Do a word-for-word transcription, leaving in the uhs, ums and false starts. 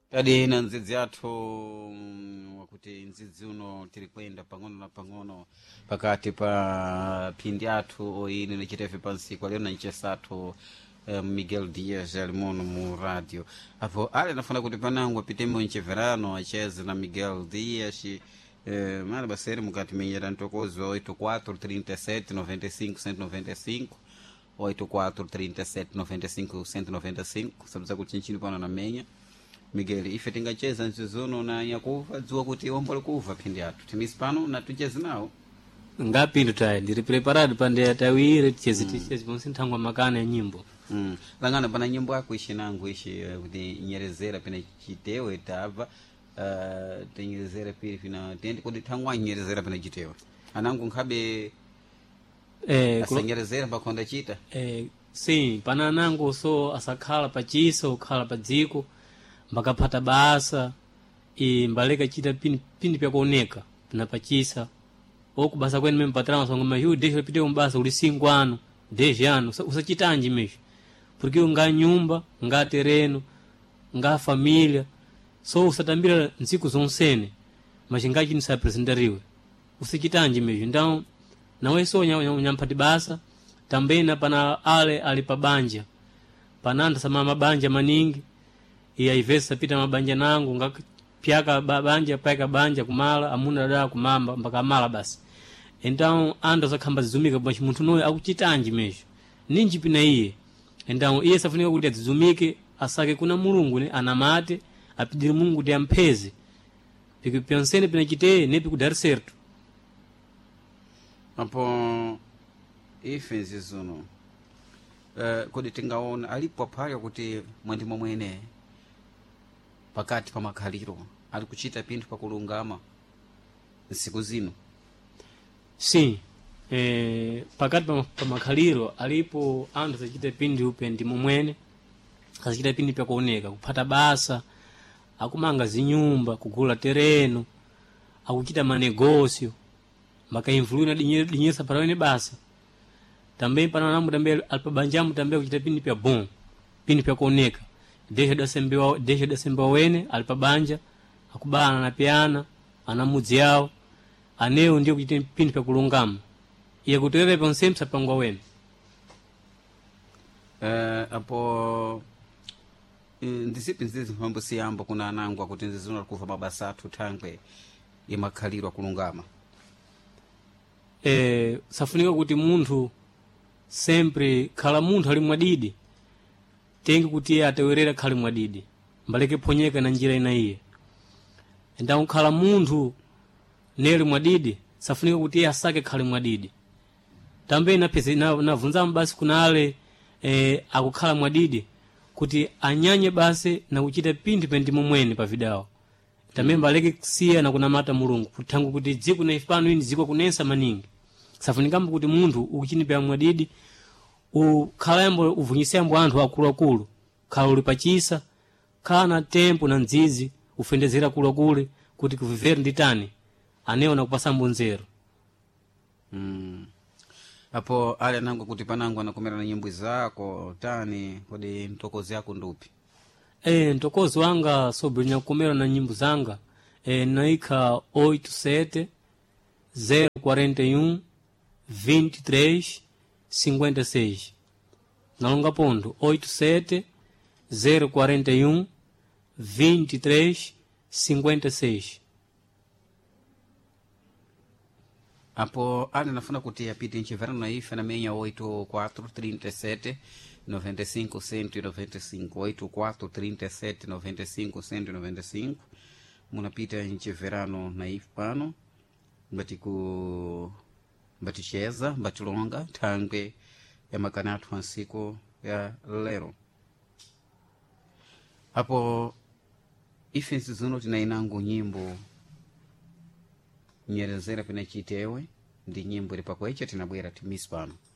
Kadi na nzidzi athu wakuti nzidzi uno tiri kwenda pang'ono na pang'ono pakati pa phindi athu oine nechitefe pansiku alero nanchesathu um, Miguel Dias alimono mu radio apo ale nafuna kuti panango pitemo ncheverano acheze na Miguel Dias eh, mara baseri mukati menyera ntokozi wa oito quatro trinta e sete noventa e cinco cento e noventa e cinco oito quatro trinta e sete noventa e cinco cento e noventa e cinco sabuza kuti nchini pano na menya Miguel ife tingacheza nchizono na yakuva dziwa kuti wombole kuva phindi athu timisi pano na tucheze nawo ngapindu tayi ndiri preparado pande tawire ticheze mm. ticheze bonse nthangwa makana ya nyimbo mm. langana pana nyimbo yako ishi nangu ishi uh, kuti nyerezera pena chitewe tava uh, tenyerezera pili pina tendi kuti thangwa nyerezera pena chitewe anangu nkhabe eh, asanyerezera pakonda chita eh, sim pana anangu so asakhala pachiso ukhala pa dziko mbakaphata basa e mbaleka chita pini pini pyakuoneka na pachisa oku basa kwene mimi patrama songo mayu deixa pite um basa uli cinco ano dez anos usachitanji mesmo porque nga nyumba nga terreno nga família so usatambira nsiku zonsene mas ngachi ni sapresentariwe usachitanji mesmo então nawe so nyampati basa tambena pana ale alipabanja pananda sama mabanja maningi iya ivesa pita mabanja nangu nga pyaka banja paka banja kumala amuna dada kumamba mpaka mala basi então ando zakhamba zizumika bwa munthu noyo akuchitanji mesho ninji pina iye então iye safunika kuti azizumike asake kuna mulungu ne anamate apidire mulungu kuti ampheze piku pensene pina chite nepi kudar certo apo ife zizuno uh, kodi tingaona alipo phaka kuti mwendimo mwene pakati pa makhaliro ali kuchita pinthu pakulungama nsiku zino sim eh, pakati pa, pa makhaliro alipo anthu sachita pindi upe ndi momwene asachita pindi pyakuoneka kuphata basa akumanga zinyumba kugula terreno akuchita manegócio makainfluina dinyesa para wene basa também para namu também alpabanjamu também kuchita pindi pya bom pindi pyakuoneka deixa da sembewa deixa da sembewa wene alipabanja akubana na piana ana mudzi yawo aneo ndio kuti pindi pa kulungama iye kuterere ponsemsa pangwa wene eh uh, apo ndisipi nzizi mambo siyambo kuna anangu akuti nzizuna kuva mabasa athu thangwe yemakhaliro akulungama eh safunika kuti munthu sempre khala munthu ali mwadidi tengi kuti iye atawerera khali mwadidi mbaleke phonyeka na njira ina iye então khala munthu nele mwadidi safunika kuti iye asake khali mwadidi tambe napeze navunza na basi kunale eh, akukhala mwadidi kuti anyanye basi na kuchita pindi pendi momwene pa vidawo tambe mbaleke kusiya na kunamata mulungu kuthangu kuti dziko na ifano ini dziko kunensa maningi safunika kuti munthu ukuchini pa mwadidi ukhalambo uvunyisembo anthu akuluakulu khala uli pachisa khala na tempo na nzizi ufendezera kulakule kuti kuvivera nditani aneona kupasa mbunzero mm. apo ali anangu kuti panangu anakomera na nyimbo zako tani kodi ntokozi yako ndupi eh ntokozi wanga sobre nyakomera na nyimbo zanga eh naika oito sete zero quarenta e um vinte e três cinquenta e seis nalonga pondo oito sete zero quarenta e um vinte e três cinquenta e seis apo ali nafuna kuti apite nchiverano na ife na menya oito quatro trinta e sete noventa e cinco cento e noventa e cinco oito quatro trinta e sete noventa e cinco cento e noventa e cinco munapita nchiverano na ife pano mbatiku mbaticheza mbatilonga thangwe ya makanatu ansiku ya lero apo ife nsizuno tinainangu nyimbo nyerezera pina chitewe ndi nyimbo ili pakwecha tinabwera timisi pano